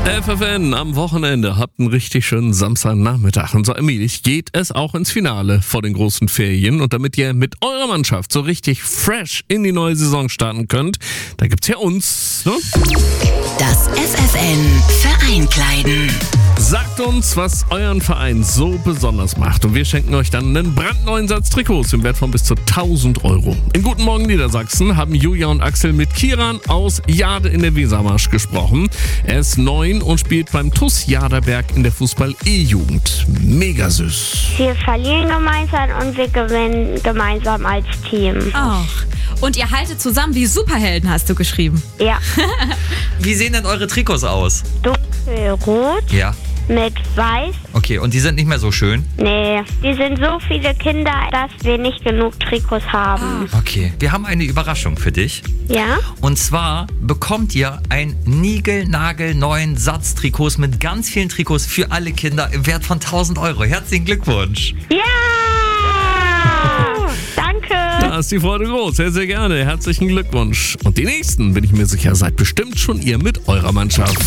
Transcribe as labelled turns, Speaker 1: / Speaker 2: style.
Speaker 1: FFN am Wochenende habt einen richtig schönen Samstagnachmittag. Und so allmählich geht es auch ins Finale vor den großen Ferien. Und damit ihr mit eurer Mannschaft so richtig fresh in die neue Saison starten könnt, da gibt's ja uns, ne?
Speaker 2: Das FFN Vereinkleiden.
Speaker 1: Sagt uns, was euren Verein so besonders macht. Und wir schenken euch dann einen brandneuen Satz Trikots im Wert von bis zu 1.000 €. In Guten Morgen Niedersachsen haben Julia und Axel mit Kiran aus Jade in der Wesermarsch gesprochen. Er ist 9 und spielt beim TuS Jaderberg in der Fußball-E-Jugend. Mega süß.
Speaker 3: Wir verlieren gemeinsam und wir gewinnen gemeinsam als Team.
Speaker 4: Ach, und ihr haltet zusammen wie Superhelden, hast du geschrieben.
Speaker 3: Ja,
Speaker 5: Wie sehen denn eure Trikots aus?
Speaker 3: dunkelrot
Speaker 5: Ja.
Speaker 3: mit weiß.
Speaker 5: Okay, und die sind nicht mehr so schön?
Speaker 3: Nee, die sind so viele Kinder, dass wir nicht genug Trikots haben.
Speaker 5: Okay, wir haben eine Überraschung für dich.
Speaker 3: Ja?
Speaker 5: Und zwar bekommt ihr einen niegelnagelneuen Satz Trikots mit ganz vielen Trikots für alle Kinder im Wert von 1.000 €. Herzlichen Glückwunsch.
Speaker 3: Ja! Danke!
Speaker 1: Da ist die Freude groß. Sehr, sehr gerne. Herzlichen Glückwunsch. Und die nächsten, bin ich mir sicher, seid bestimmt schon ihr mit eurer Mannschaft.